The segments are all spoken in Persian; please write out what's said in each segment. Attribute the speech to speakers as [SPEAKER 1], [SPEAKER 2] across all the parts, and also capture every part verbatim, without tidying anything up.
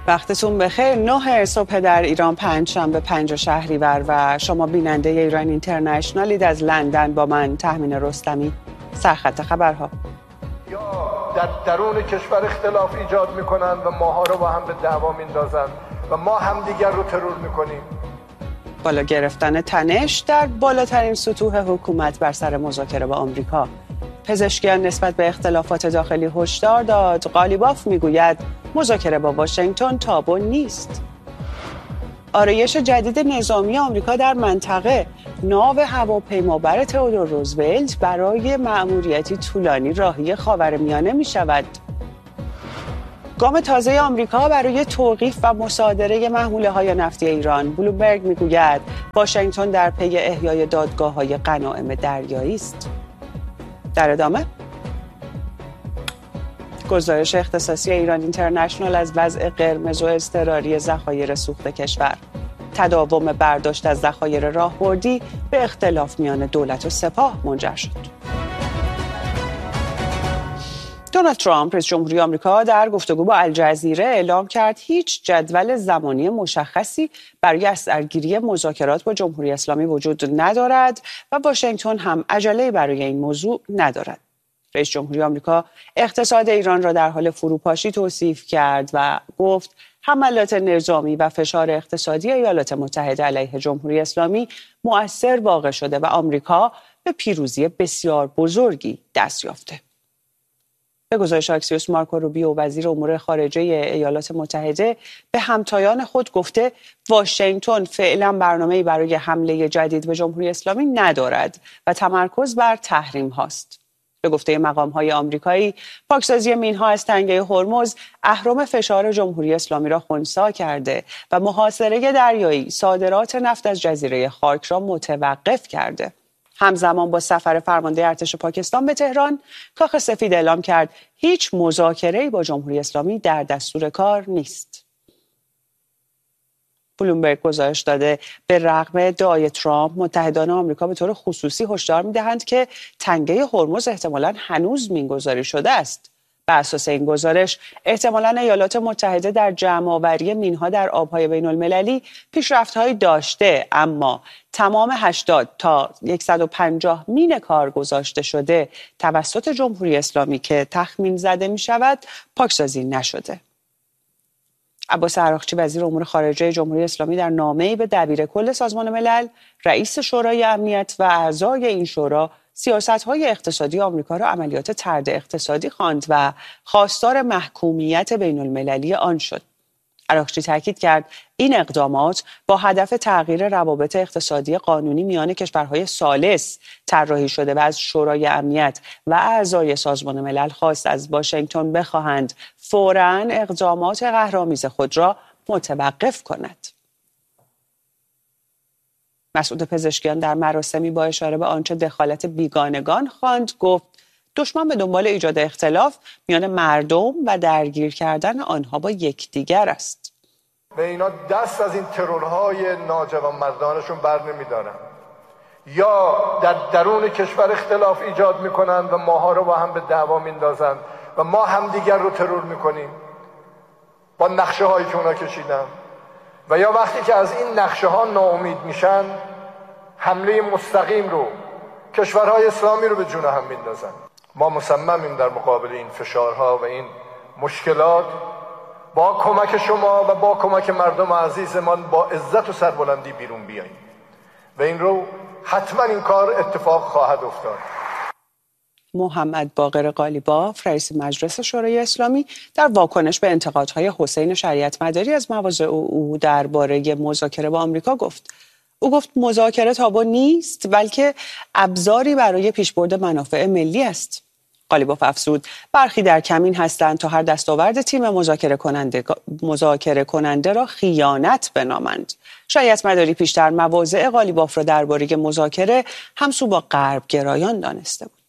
[SPEAKER 1] وقتتون بخیر. نه صبح در ایران، پنج شنبه پنج شهریور و شما بیننده ایران اینترنشنالید. از لندن با من تهمین رستمی. سرخط خبرها.
[SPEAKER 2] یا در درون کشور اختلاف ایجاد میکنن و ماها رو با هم به دعوا میندازن و ما همدیگر رو ترور میکنیم.
[SPEAKER 1] بالا گرفتن تنش در بالاترین سطوح حکومت بر سر مذاکره با آمریکا. پزشکیان نسبت به اختلافات داخلی هشدار داد. قالیباف میگوید مذاکره با واشنگتن تابو نیست. آرایش جدید نظامی آمریکا در منطقه. ناو هواپیمابر تئودور روزولت برای مأموریتی طولانی راهی خاورمیانه می شود. گام تازه آمریکا برای توقیف و مصادره محموله‌های نفتی ایران. بلومبرگ میگوید واشنگتن در پی احیای دادگاه‌های غنایم دریایی است. در ادامه گزارش اختصاصی ایران اینترنشنال از وضع قرمز و اضطراری ذخایر سوخت کشور. تداوم برداشت از ذخایر راهبردی به اختلاف میان دولت و سپاه منجر شد. دونالد ترامپ رئیس جمهوری آمریکا در گفتگو با الجزیره اعلام کرد هیچ جدول زمانی مشخصی برای اثرگیری مذاکرات با جمهوری اسلامی وجود ندارد و واشنگتن هم عجله برای این موضوع ندارد. رئیس جمهوری آمریکا اقتصاد ایران را در حال فروپاشی توصیف کرد و گفت حملات نظامی و فشار اقتصادی ایالات متحده علیه جمهوری اسلامی مؤثر واقع شده و آمریکا به پیروزی بسیار بزرگی دست یافته. به گزارش اکسیوس، مارکو روبیو وزیر امور خارجه ایالات متحده به همتایان خود گفته واشنگتن فعلا برنامه‌ای برای حمله جدید به جمهوری اسلامی ندارد و تمرکز بر تحریم هاست. به گفته مقام‌های آمریکایی، پاکسازی مین‌ها از تنگه هرمز اهرم فشار جمهوری اسلامی را خنثی کرده و محاصره دریایی صادرات نفت از جزیره خارک را متوقف کرده. همزمان با سفر فرمانده ارتش پاکستان به تهران، کاخ سفید اعلام کرد هیچ مذاکره‌ای با جمهوری اسلامی در دستور کار نیست. بلومبرگ گزارش داده به رغم ادعای ترامپ، متحدان آمریکا به طور خصوصی هشدار می‌دهند که تنگه هرمز احتمالاً هنوز مینگذاری شده است. بر اساس این گزارش احتمالاً ایالات متحده در جمع‌آوری مین‌ها در آب‌های بین‌المللی پیشرفت‌هایی داشته، اما تمام هشتاد تا صد و پنجاه مین کار گذاشته شده توسط جمهوری اسلامی که تخمین زده می‌شود پاکسازی نشده. عباس عراقچی وزیر امور خارجه جمهوری اسلامی در نامه‌ای به دبیر کل سازمان ملل، رئیس شورای امنیت و اعضای این شورا سیاست‌های اقتصادی آمریکا را عملیات طرد اقتصادی خواند و خواستار محکومیت بین‌المللی آن شد. عراقچی تاکید کرد این اقدامات با هدف تغییر روابط اقتصادی قانونی میان کشورهای ثالث طراحی شده و از شورای امنیت و اعضای سازمان ملل خواست از واشنگتن بخواهند فوراً اقدامات قهرآمیز خود را متوقف کند. مسعود پزشکیان در مراسمی با اشاره به آنچه دخالت بیگانگان خواند گفت دشمن به دنبال ایجاد اختلاف میان مردم و درگیر کردن آنها با یکدیگر است.
[SPEAKER 2] به اینا دست از این ترورهای ناجوانمردانشون بر نمیدارن. یا در درون کشور اختلاف ایجاد میکنن و ماها رو با هم به دعوا میندازن و ما همدیگر رو ترور میکنیم با نقشه هایی که اونا کشیدن، و یا وقتی که از این نقشه ها ناامید میشن حمله مستقیم رو کشورهای اسلامی رو به جون هم میندازن. ما مصممیم در مقابل این فشارها و این مشکلات با کمک شما و با کمک مردم عزیزمان با عزت و سربلندی بیرون بیاییم و این رو حتما این کار اتفاق خواهد افتاد.
[SPEAKER 1] محمد باقر قالیباف رئیس مجلس شورای اسلامی در واکنش به انتقادهای حسین شریعت مداری از مواضع او درباره مذاکره با آمریکا گفت او گفت مذاکره تابو نیست بلکه ابزاری برای پیشبرد منافع ملی است. قالیباف افزود برخی در کمین هستند تا هر دستاورد تیم مذاکره کننده مذاکره کننده را خیانت بنامند. شریعت مداری پیشتر مواضع قالیباف را درباره مذاکره همسو با غرب گرایان دانسته بود.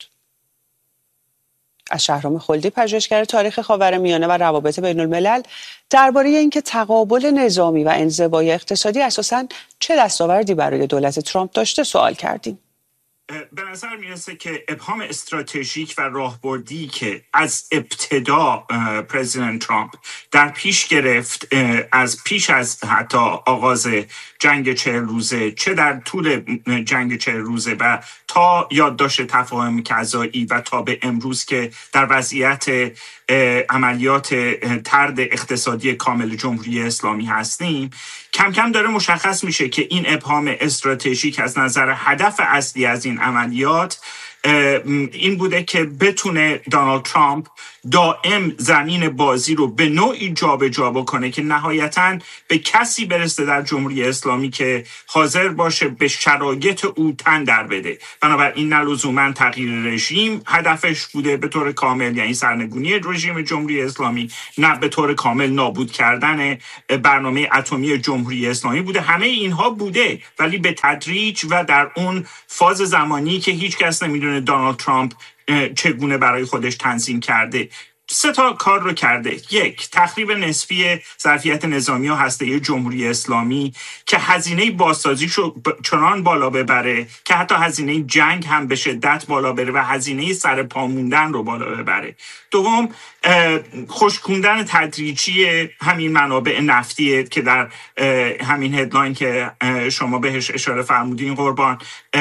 [SPEAKER 1] از شهرام خلدی، پژوهشگر تاریخ خاورمیانه و روابط بین الملل، درباره اینکه تقابل نظامی و انزوای اقتصادی اساساً چه دستاوردی برای دولت ترامپ داشته سوال کردیم.
[SPEAKER 3] به نظر میرسه که ابهام استراتژیک و راهبردی که از ابتدا پرزیدنت ترامپ در پیش گرفت، از پیش از حتی آغاز جنگ چهل روزه، چه در طول جنگ چهل روزه و تا یادداشت تفاهم کذایی و تا به امروز که در وضعیت عملیات طرد اقتصادی کامل جمهوری اسلامی هستیم، کم کم داره مشخص میشه که این ابهام استراتژیک از نظر هدف اصلی از این عملیات این بوده که بتونه دونالد ترامپ دائم زمین بازی رو به نوعی جابجا بکنه که نهایتاً به کسی برسه در جمهوری اسلامی که حاضر باشه به شرایط او تن در بده. بنابراین نه لزوماً تغییر رژیم هدفش بوده به طور کامل، یعنی سرنگونی رژیم جمهوری اسلامی، نه به طور کامل نابود کردن برنامه اتمی جمهوری اسلامی بوده. همه اینها بوده، ولی به تدریج و در اون فاز زمانی که هیچ کس نمیدونه دونالد ترامپ چگونه برای خودش تنظیم کرده، سه تا کار رو کرده. یک، تخریب نسبی ظرفیت نظامی و هسته‌ای جمهوری اسلامی که هزینه بازسازیش رو چنان بالا ببره که حتی هزینه جنگ هم به شدت بالا بره و هزینه سر پا موندن رو بالا ببره. دوم، خشکوندن تدریجی همین منابع نفتی که در همین هدلاین که شما بهش اشاره فرمودین قربان،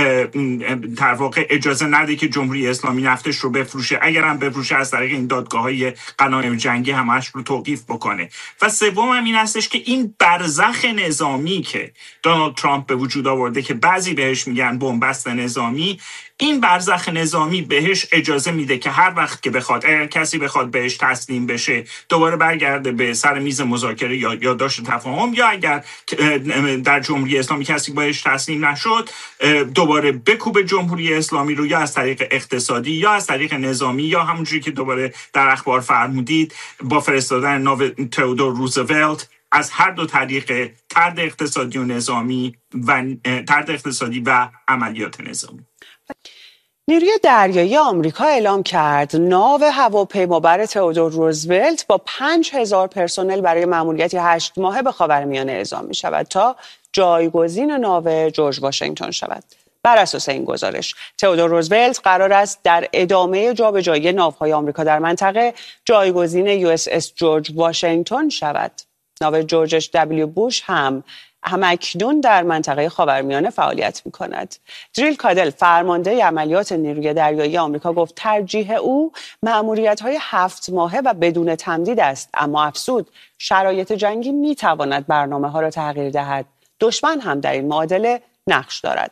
[SPEAKER 3] در واقع اجازه نده که جمهوری اسلامی نفتش رو بفروشه، اگرم بفروشه از طریق این دادگاه‌های غنایم جنگی همش رو توقیف بکنه. و سوم هم این هستش که این برزخ نظامی که دونالد ترامپ به وجود آورده که بعضی بهش میگن بنبست نظامی، این برزخ نظامی بهش اجازه میده که هر وقت که بخواد، اگر کسی بخواد بهش تسلیم بشه، دوباره برگرده به سر میز مذاکره یا یادداشت تفاهم، یا اگر در جمهوری اسلامی کسی بهش تسلیم نشد، دوباره بکوبه جمهوری اسلامی رو، یا از طریق اقتصادی یا از طریق نظامی، یا همونجوری که دوباره در اخبار فرمودید با فرستادن ناو تئودور روزولت. از هر دو طریق، طرد اقتصادی و نظامی و طرد اقتصادی و عملیات نظامی.
[SPEAKER 1] نیروی دریایی آمریکا اعلام کرد ناو هواپیمابر تئودور روزولت با پنج هزار پرسنل برای مأموریتی هشت ماهه به خاورمیانه اعزام می شود تا جایگزین ناو جورج واشنگتن شود. بر اساس این گزارش، تئودور روزولت قرار است در ادامه جابجایی ناوهای آمریکا در منطقه جایگزین یو اس اس جورج واشنگتن شود. ناو جورج اچ دبلیو بوش هم همکنون در منطقه خاورمیانه فعالیت می‌کند. دریل کادل، فرمانده عملیات نیروی دریایی آمریکا، گفت ترجیح او مأموریت‌های هفت ماهه و بدون تمدید است، اما افزود شرایط جنگی می‌تواند برنامه‌ها را تغییر دهد. دشمن هم در این معادله نقش دارد.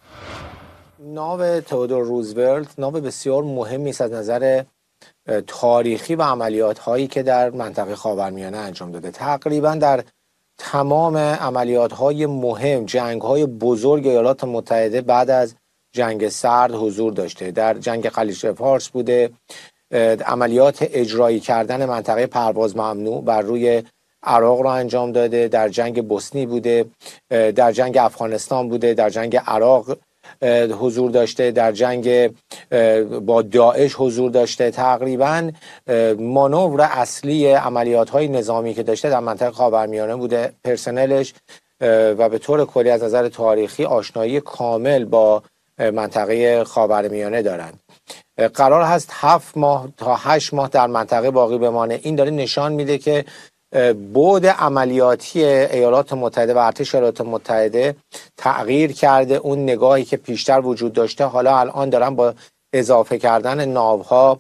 [SPEAKER 4] ناو تئودور روزولت ناو بسیار مهمی است از نظر تاریخی و عملیات‌هایی که در منطقه خاورمیانه انجام داده. تقریباً در تمام عملیات‌های مهم، جنگ‌های بزرگ ایالات متحده بعد از جنگ سرد حضور داشته. در جنگ خلیج فارس بوده، عملیات اجرایی کردن منطقه پرواز ممنوع بر روی عراق را انجام داده، در جنگ بوسنی بوده، در جنگ افغانستان بوده، در جنگ عراق حضور داشته، در جنگ با داعش حضور داشته. تقریبا مانور اصلی عملیات‌های نظامی که داشته در منطقه خاورمیانه بوده. پرسنلش و به طور کلی از نظر تاریخی آشنایی کامل با منطقه خاورمیانه دارند. قرار هست هفت ماه تا هشت ماه در منطقه باقی بمانه. این داره نشان میده که بعد عملیاتی ایالات متحده و ارتش ایالات متحده تغییر کرده. اون نگاهی که پیشتر وجود داشته حالا الان دارن با اضافه کردن ناوها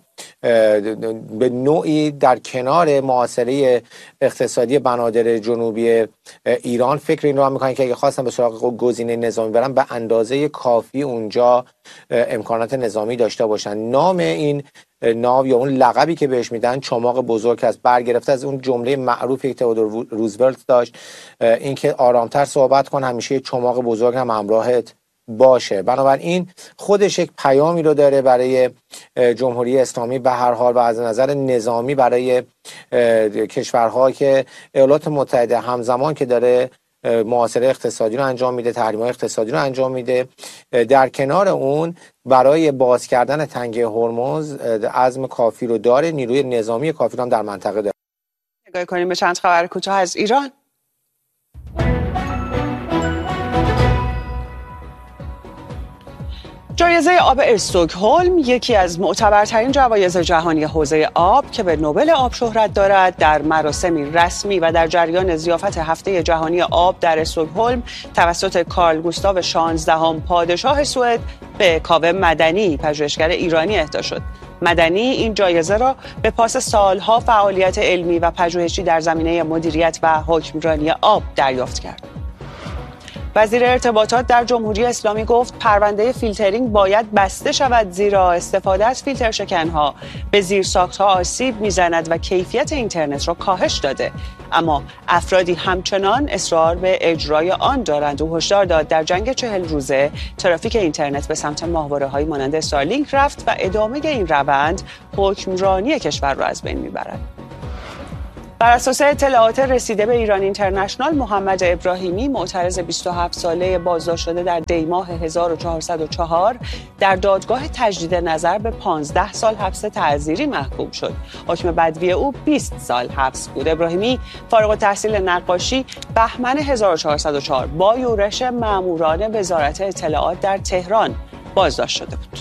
[SPEAKER 4] به نوعی در کنار محاصره اقتصادی بنادر جنوبی ایران فکر این را میکنن که اگه خواستن به سراغ گزینه نظامی برن به اندازه کافی اونجا امکانات نظامی داشته باشن. نام این ناو یا اون لقبی که بهش میدن چماق بزرگ است، برگرفته از اون جمله معروفی که تئودور روزولت داشت، اینکه آرامتر صحبت کن، همیشه چماق بزرگ هم همراهت باشه. بنابراین خودش یک پیامی رو داره برای جمهوری اسلامی به هر حال و از نظر نظامی برای کشورها که ایالات متحده همزمان که داره محاصره اقتصادی رو انجام میده، تحریم‌های اقتصادی رو انجام میده، در کنار اون برای باز کردن تنگه هرمز عزم کافی رو داره، نیروی نظامی کافی رو هم در منطقه داره.
[SPEAKER 1] نگاه کنیم به چند خبر کوتاه از ایران. جای جایزه آب استکهلم، یکی از معتبرترین جوایز جهانی حوزه آب که به نوبل آب شهرت دارد، در مراسمی رسمی و در جریان ضیافت هفته جهانی آب در استکهلم توسط کارل گوستاو شانزدهم پادشاه سوئد به کاوه مدنی، پژوهشگر ایرانی، اهدا شد. مدنی این جایزه را به پاس سالها فعالیت علمی و پژوهشی در زمینه مدیریت و حکمرانی آب دریافت کرد. وزیر ارتباطات در جمهوری اسلامی گفت پرونده فیلترینگ باید بسته شود، زیرا استفاده از فیلتر شکنها به زیرساختها آسیب میزند و کیفیت اینترنت را کاهش داده. اما افرادی همچنان اصرار به اجرای آن دارند. او هشدار داد در جنگ چهل روزه ترافیک اینترنت به سمت ماهواره‌های مانند استارلینک رفت و ادامه این روند حکمرانی کشور را از بین میبرد. بر اساس اطلاعات رسیده به ایران اینترنشنال، محمد ابراهیمی، معترض بیست و هفت ساله بازداشت شده در دی‌ماه هزار و چهارصد و چهار، در دادگاه تجدید نظر به پانزده سال حبس تعزیری محکوم شد. حکم بدوی او بیست سال حبس بود. ابراهیمی فارغ التحصیل نقاشی بهمن هزار و چهارصد و چهار با یورش ماموران وزارت اطلاعات در تهران بازداشت شده بود.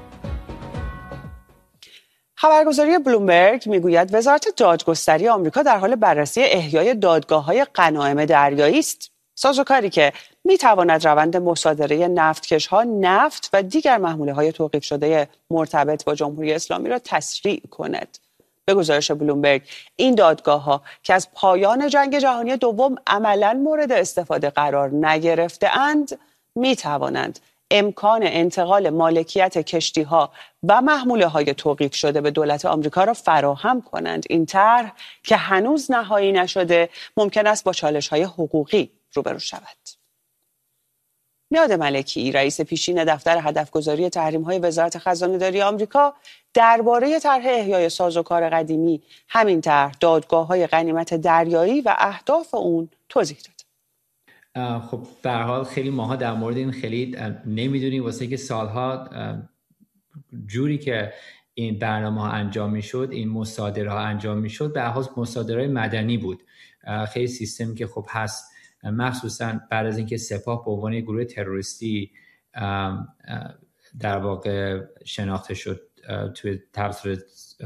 [SPEAKER 1] خبرگزاری بلومبرگ میگوید وزارت دادگستری آمریکا در حال بررسی احیای دادگاه‌های غنایم دریایی است. سازوکاری که میتواند روند مصادره نفتکش‌ها، نفت و دیگر محموله‌های توقیف شده مرتبط با جمهوری اسلامی را تسریع کند. به گزارش بلومبرگ، این دادگاه‌ها که از پایان جنگ جهانی دوم عملاً مورد استفاده قرار نگرفته‌اند، میتوانند امکان انتقال مالکیت کشتی‌ها و محموله‌های توقیف شده به دولت آمریکا را فراهم کنند. این طرح که هنوز نهایی نشده ممکن است با چالش‌های حقوقی روبرو شود. میاد ملکی، رئیس پیشین دفتر هدفگذاری تحریم‌های وزارت خزانه‌داری آمریکا، درباره طرح احیای سازوکار قدیمی، همین طرح دادگاه‌های غنیمت دریایی و اهداف اون توضیح داد.
[SPEAKER 5] خب به هر حال خیلی ماها در مورد این خیلی نمیدونیم، واسه که سالها جوری که این برنامه ها انجام میشد، این مصادره ها انجام میشد، به هر حال مصادره مدنی بود. خیلی سیستمی که خب هست، مخصوصا بعد از اینکه سپاه به عنوان گروه تروریستی در واقع شناخته شد توی توسط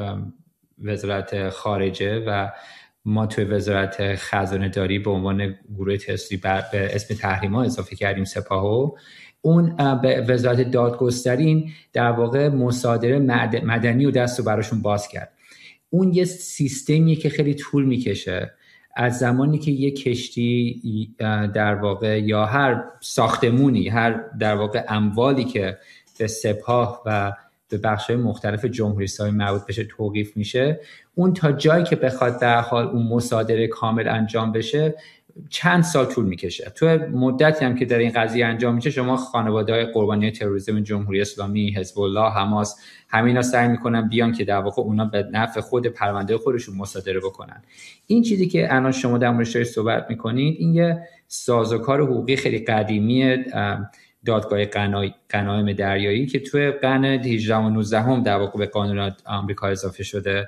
[SPEAKER 5] وزارت خارجه و ما توی وزارت خزانه داری به عنوان گروه تروریستی به اسم تحریم ها اضافه کردیم سپاهو. اون به وزارت دادگستری در واقع مصادره مدنی و دست رو براشون باز کرد. اون یه سیستمیه که خیلی طول میکشه. از زمانی که یه کشتی در واقع یا هر ساختمونی، هر در واقع اموالی که به سپاه و به بخش‌های مختلف جمهوری اسلامی مربوط بشه توقیف میشه، اون تا جایی که بخواد در حال اون مصادره کامل انجام بشه چند سال طول میکشه. تو مدتی هم که در این قضیه انجام میشه، شما خانواده‌های قربانی تروریسم جمهوری اسلامی، حزب الله، حماس، همینا سعی میکنن بیان که در واقع اونا به نفع خود پرونده خودشون مصادره بکنن. این چیزی که الان شما در موردش صحبت میکنید، این یه سازوکار حقوقی خیلی قدیمی دادگاه غنایم دریایی که توی قرن هجدهم و نوزدهم در واقع به قانون آمریکا اضافه شده.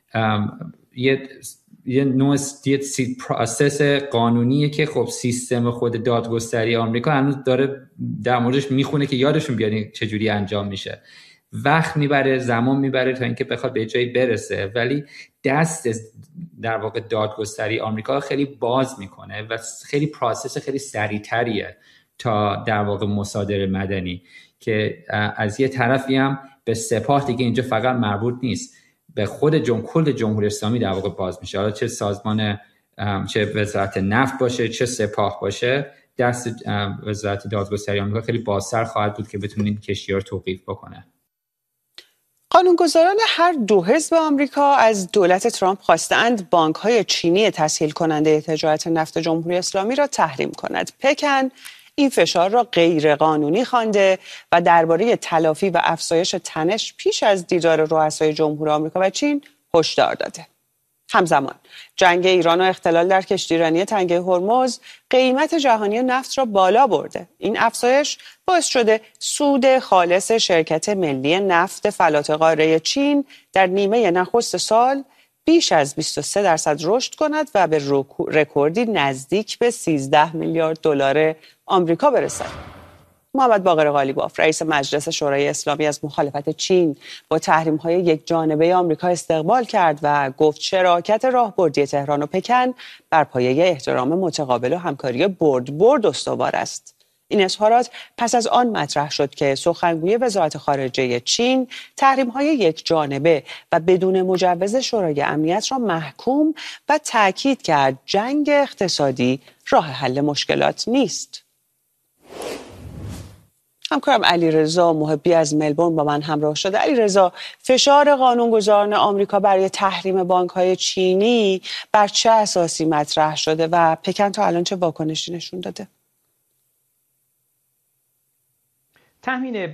[SPEAKER 5] یه یه نوع پروسس قانونیه که خب سیستم خود دادگستری آمریکا هنوز داره در موردش میخونه که یادشون بیاد چجوری انجام میشه. وقت میبره، زمان میبره تا اینکه بخواد به جایی برسه، ولی دست در واقع دادگستری آمریکا خیلی باز میکنه و خیلی پروسس خیلی سریعتریه تا در واقع مصادره مدنی که از یه طرفی هم به سپاه دیگه اینجا فقط مربوط نیست، به خود جم... کل جمهوری اسلامی در واقع باز میشه. حالا چه سازمان، چه وزارت نفت باشه، چه سپاه باشه، دست وزارت دادگستری آمریکا خیلی بازتر خواهد بود که بتونید کشتی‌ها رو توقیف بکنه.
[SPEAKER 1] قانونگذاران هر دو حزب آمریکا از دولت ترامپ خواستند بانک‌های چینی تسهیل کننده تجارت نفت جمهوری اسلامی را تحریم کند. پکن این فشار را غیر قانونی خوانده و درباره تلافی و افزایش تنش پیش از دیدار رؤسای جمهور آمریکا و چین هشدار داده. همزمان جنگ ایران و اختلال در کشتیرانی تنگه هرمز قیمت جهانی نفت را بالا برده. این افزایش باعث شده سود خالص شرکت ملی نفت فلات قاره چین در نیمه نخست سال بیش از بیست و سه درصد رشد کند و به رکوردی نزدیک به سیزده میلیارد دلار آمریکا برسد. محمد باقر قالیباف رئیس مجلس شورای اسلامی از مخالفت چین با تحریم‌های یک جانبه آمریکا استقبال کرد و گفت شراکت راهبردی تهران و پکن بر پایه احترام متقابل و همکاری برد برد استوار است. این اظهارات پس از آن مطرح شد که سخنگوی وزارت خارجه چین تحریم‌های یک جانبه و بدون مجوز شورای امنیت را محکوم و تاکید کرد جنگ اقتصادی راه حل مشکلات نیست. همکارم علیرضا محبی از ملبورن با من همراه شده. علیرضا، فشار قانونگذاران آمریکا برای تحریم بانک‌های چینی بر چه اساسی مطرح شده و پکن تا الان چه واکنشی نشون داده؟
[SPEAKER 6] تامین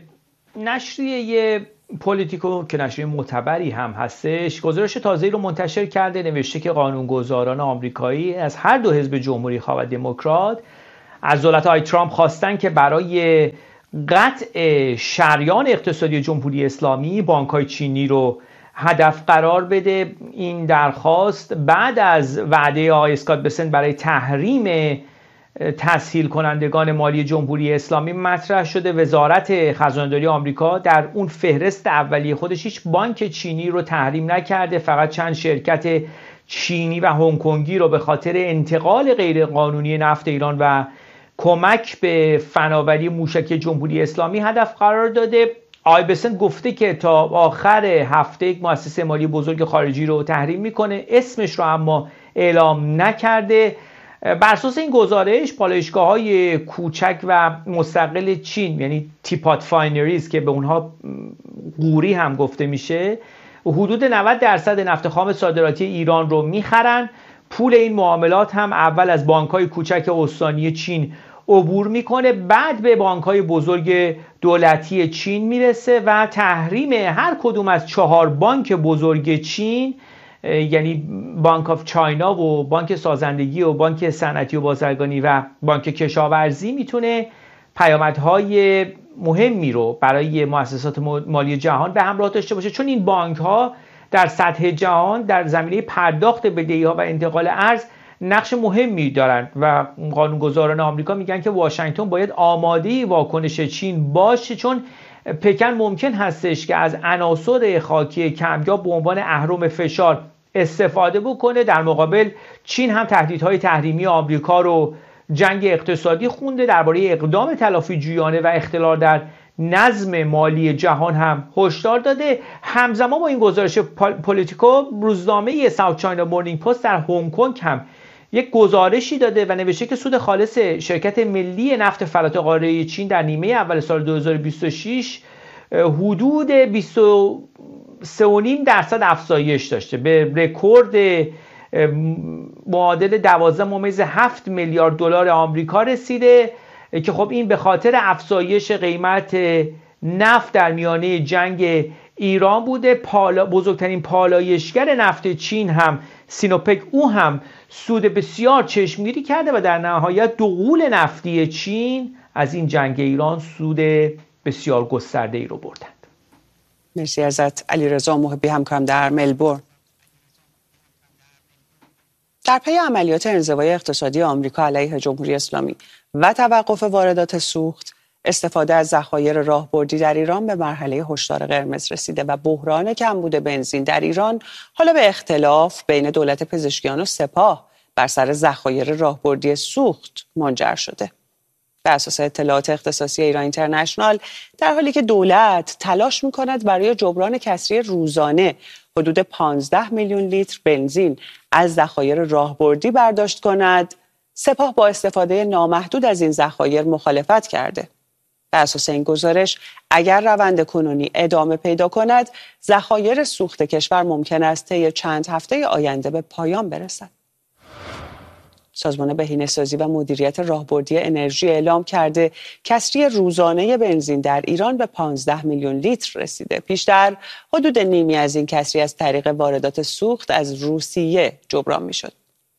[SPEAKER 6] نشریه پولیتیکو که نشریه معتبری هم هستش گزارش تازه‌ای رو منتشر کرده، نوشته که قانونگذاران آمریکایی از هر دو حزب جمهوری خواه و دموکرات از دولت آقای ترامپ خواستن که برای قطع شریان اقتصادی جمهوری اسلامی بانک‌های چینی رو هدف قرار بده. این درخواست بعد از وعده آقای اسکات بسنت برای تحریم تسهیل کنندگان مالی جمهوری اسلامی مطرح شده. وزارت خزانه‌داری آمریکا در اون فهرست اولیه خودش هیچ بانک چینی رو تحریم نکرده، فقط چند شرکت چینی و هنگ کنگی رو به خاطر انتقال غیرقانونی نفت ایران و کمک به فناوری موشکی جمهوری اسلامی هدف قرار داده. آقای بسنت گفته که تا آخر هفته یک مؤسسه مالی بزرگ خارجی رو تحریم میکنه، اسمش رو اما اعلام نکرده. بر اساس این گزارش پالایشگاه‌های کوچک و مستقل چین، یعنی تیپات فاینریز که به اونها قوری هم گفته میشه، حدود نود درصد نفت خام صادراتی ایران رو میخرن. پول این معاملات هم اول از بانک‌های کوچک استانی چین عبور میکنه، بعد به بانک‌های بزرگ دولتی چین میرسه و تحریم هر کدوم از چهار بانک بزرگ چین، یعنی بانک آف چاینا و بانک سازندگی و بانک صنعتی و بازرگانی و بانک کشاورزی، میتونه پیامدهای مهمی رو برای مؤسسات مالی جهان به همراه داشته باشه، چون این بانک ها در سطح جهان در زمینه پرداخت بدهی ها و انتقال ارز نقش مهمی دارن و قانونگذاران آمریکا میگن که واشنگتن باید آماده واکنش چین باشه، چون پکن ممکن هستش که از عناصر خاکی کمیاب به عنوان اهرم فشار استفاده بکنه. در مقابل چین هم تهدیدهای تحریمی آمریکا رو جنگ اقتصادی خونده، درباره اقدام تلافی جویانه و اختلال در نظم مالی جهان هم هشدار داده. همزمان با این گزارش پولیتیکو، روزنامه ساوت چاینا مورنینگ پست در هنگ کنگ هم یک گزارشی داده و نوشته که سود خالص شرکت ملی نفت فلات قاره چین در نیمه اول سال دو هزار و بیست و شش حدود بیست و سه و نیم درصد افزایش داشته، به رکورد معادل دوازده ممیز هفت میلیارد دلار آمریکا رسیده که خب این به خاطر افزایش قیمت نفت در میانه جنگ ایران بوده. پالا بزرگترین پالایشگر نفت چین هم سینوپک، او هم سود بسیار چشمگیری کرده و در نهایت دوغول نفتی چین از این جنگ ایران سود بسیار گسترده ای رو بردند.
[SPEAKER 1] مرسی ازت علیرضا محبی، همکارم در ملبورن. در پی عملیات انزوای اقتصادی آمریکا علیه جمهوری اسلامی و توقف واردات سوخت، استفاده از ذخایر راهبردی در ایران به مرحله هشدار قرمز رسیده و بحران کمبود بنزین در ایران حالا به اختلاف بین دولت پزشکیان و سپاه بر سر ذخایر راهبردی سوخت منجر شده. بر اساس اطلاعات اختصاصی ایران اینترنشنال، در حالی که دولت تلاش می‌کند برای جبران کسری روزانه حدود پانزده میلیون لیتر بنزین از ذخایر راهبردی برداشت کند، سپاه با استفاده نامحدود از این ذخایر مخالفت کرده. بر اساس این گزارش، اگر روند کنونی ادامه پیدا کند، ذخایر سوخت کشور ممکن است طی چند هفته آینده به پایان برسد. سازمان بهینه‌سازی و مدیریت راهبردی انرژی اعلام کرده کسری روزانه بنزین در ایران به پانزده میلیون لیتر رسیده. پیشتر حدود نیمی از این کسری از طریق واردات سوخت از روسیه جبران می‌شد.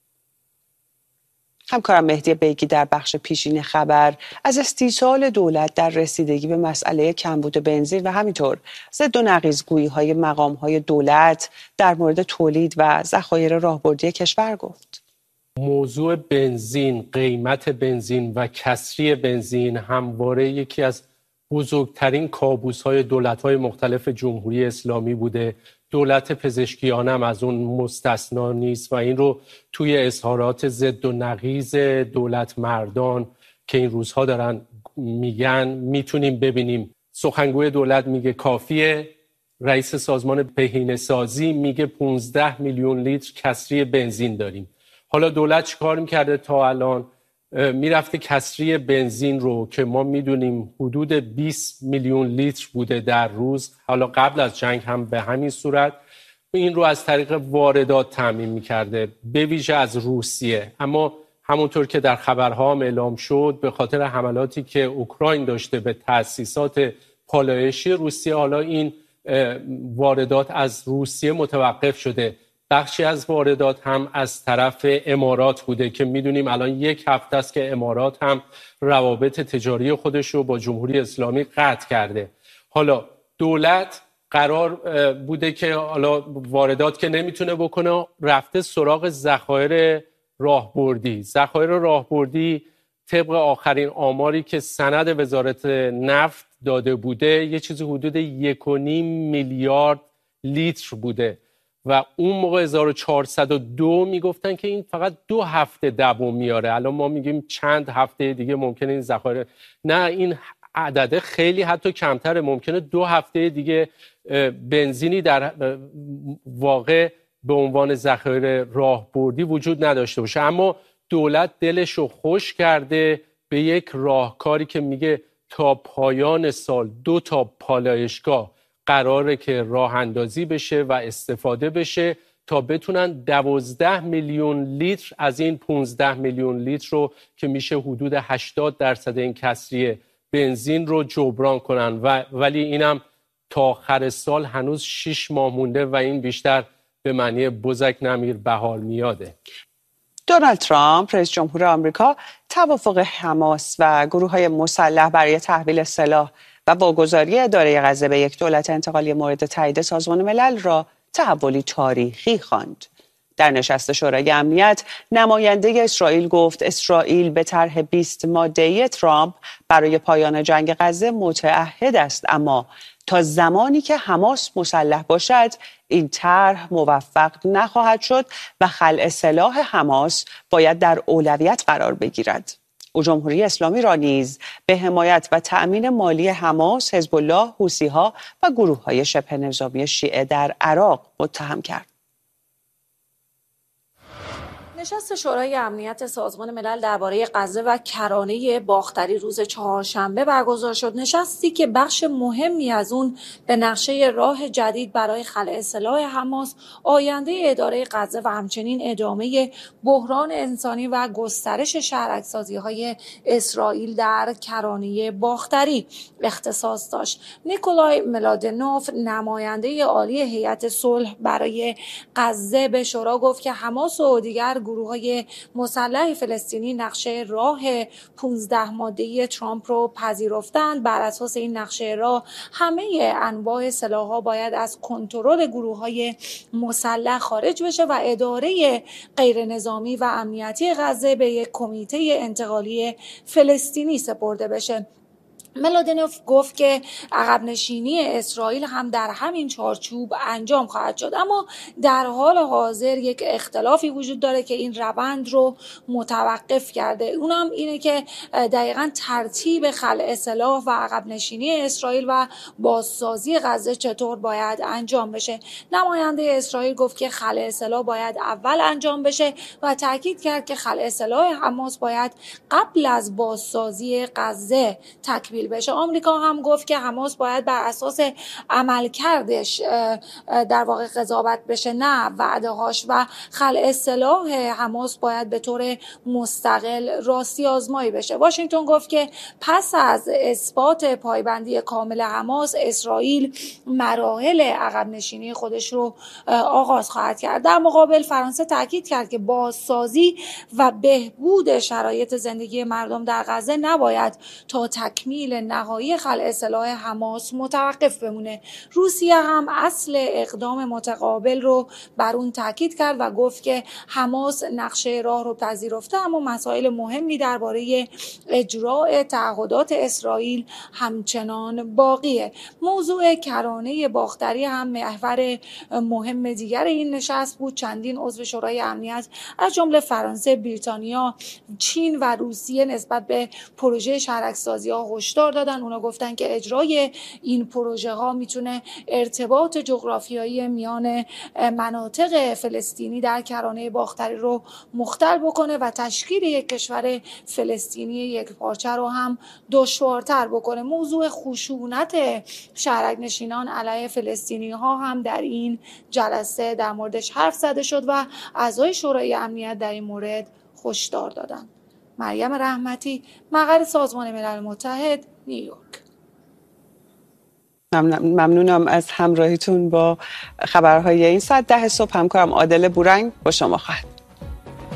[SPEAKER 1] همکارم مهدی بیگی در بخش پیشین خبر از استیصال دولت در رسیدگی به مسئله کمبود بنزین و همینطور ضد و نقیض‌گویی‌های مقام‌های دولت در مورد تولید و ذخایر راهبردی کشور گفت.
[SPEAKER 7] موضوع بنزین، قیمت بنزین و کسری بنزین همواره یکی از بزرگترین کابوس‌های دولت‌های مختلف جمهوری اسلامی بوده. دولت پزشکیان هم از اون مستثنا نیست و این رو توی اظهارات ضد و نقیض دولت مردان که این روزها دارن میگن میتونیم ببینیم. سخنگوی دولت میگه کافیه، رئیس سازمان بهینه‌سازی میگه پانزده میلیون لیتر کسری بنزین داریم. حالا دولت چیکار میکرده تا الان؟ میرفته کسری بنزین رو که ما میدونیم حدود بیست میلیون لیتر بوده در روز، حالا قبل از جنگ هم به همین صورت، این رو از طریق واردات تامین میکرده، به ویژه از روسیه. اما همونطور که در خبرها هم اعلام شد، به خاطر حملاتی که اوکراین داشته به تأسیسات پالایشی روسیه، حالا این واردات از روسیه متوقف شده. بخشی از واردات هم از طرف امارات بوده که میدونیم الان یک هفته است که امارات هم روابط تجاری خودش رو با جمهوری اسلامی قطع کرده. حالا دولت قرار بوده که حالا واردات که نمیتونه بکنه، رفته سراغ ذخایر راهبردی. ذخایر راهبردی طبق آخرین آماری که سند وزارت نفت داده بوده یه چیزی حدود یک و نیم میلیارد لیتر بوده و اون موقع هزار و چهارصد و دو میگفتن که این فقط دو هفته دوام میاره. الان ما میگیم چند هفته دیگه ممکنه این ذخایر، نه این عدده خیلی حتی کمتره، ممکنه دو هفته دیگه بنزینی در واقع به عنوان ذخایر راهبردی وجود نداشته باشه. اما دولت دلش رو خوش کرده به یک راهکاری که میگه تا پایان سال دو تا پالایشگاه قراره که راه اندازی بشه و استفاده بشه تا بتونن دوازده میلیون لیتر از این پانزده میلیون لیتر رو که میشه حدود هشتاد درصد این کسری بنزین رو جبران کنن. و ولی اینم تا آخر سال هنوز شش ماه مونده و این بیشتر به معنی بزک نمیر بهار میاده.
[SPEAKER 1] دونالد ترامپ رئیس جمهور آمریکا توافق حماس و گروه‌های مسلح برای تحویل سلاح و واگذاری اداره غزه به یک دولت انتقالی مورد تایید سازمان ملل را تحولی تاریخی خواند. در نشست شورای امنیت، نماینده اسرائیل گفت اسرائیل به طرح بیست ماده‌ای ترامپ برای پایان جنگ غزه متعهد است، اما تا زمانی که حماس مسلح باشد این طرح موفق نخواهد شد و خلع سلاح حماس باید در اولویت قرار بگیرد. او جمهوری اسلامی را نیز به حمایت و تأمین مالی حماس، حزب الله، حوثی‌ها و گروه‌های شبه نظامی شیعه در عراق متهم کرد.
[SPEAKER 8] نشست شورای امنیت سازمان ملل درباره غزه و کرانه باختری روز چهارشنبه برگزار شد. نشستی که بخش مهمی از اون به نقشه راه جدید برای خلع سلاح حماس، آینده اداره غزه و همچنین ادامه بحران انسانی و گسترش شهرک‌سازی‌های اسرائیل در کرانه باختری اختصاص داشت. نیکولای ملادنوف، نماینده عالی هیئت صلح برای غزه، به شورا گفت که حماس و دیگر گروه‌های مسلح فلسطینی نقشه راه پانزده ماده‌ای ترامپ رو پذیرفتند. بر اساس این نقشه راه همه انواع سلاح‌ها باید از کنترل گروه‌های مسلح خارج بشه و اداره غیر نظامی و امنیتی غزه به یک کمیته انتقالی فلسطینی سپرده بشه. ملادنوف گفت که عقب نشینی اسرائیل هم در همین چارچوب انجام خواهد شد، اما در حال حاضر یک اختلافی وجود داره که این روند رو متوقف کرده. اونم اینه که دقیقاً ترتیب خلع سلاح و عقب نشینی اسرائیل و بازسازی غزه چطور باید انجام بشه. نماینده اسرائیل گفت که خلع سلاح باید اول انجام بشه و تاکید کرد که خلع سلاح حماس باید قبل از بازسازی غزه تکمیل بشه. آمریکا هم گفت که حماس باید بر اساس عملکردش در واقع قضاوت بشه، نه وعده هاش، و خلع سلاح حماس باید به طور مستقل راستی آزمایی بشه. واشنگتن گفت که پس از اثبات پایبندی کامل حماس، اسرائیل مراحل عقب نشینی خودش رو آغاز خواهد کرد. در مقابل فرانسه تاکید کرد که بازسازی و بهبود شرایط زندگی مردم در غزه نباید تا تکمیل تکمیل نهایی خلع سلاح حماس متوقف بمونه. روسیه هم اصل اقدام متقابل رو بر اون تاکید کرد و گفت که حماس نقشه راه رو پذیرفته، اما مسائل مهمی درباره اجرای تعهدات اسرائیل همچنان باقیه. موضوع کرانه باختری هم محور مهم دیگر این نشست بود. چندین عضو شورای امنیت از جمله فرانسه، بریتانیا، چین و روسیه نسبت به پروژه شهرک‌سازی ها هشدار دادن. اونا گفتن که اجرای این پروژه ها میتونه ارتباط جغرافیایی میان مناطق فلسطینی در کرانه باختری رو مختل بکنه و تشکیل یک کشور فلسطینی یکپارچه رو هم دشوارتر بکنه. موضوع خشونت شهرک نشینان علیه فلسطینی ها هم در این جلسه در موردش حرف زده شد و اعضای شورای امنیت در این مورد هشدار دادند. مریم رحمتی، مقر سازمان ملل متحد، نیویورک.
[SPEAKER 1] ممنونم از همراهیتون با خبرهای این ساعت. ده صبح همکارم عادل بورنگ با شما خواهد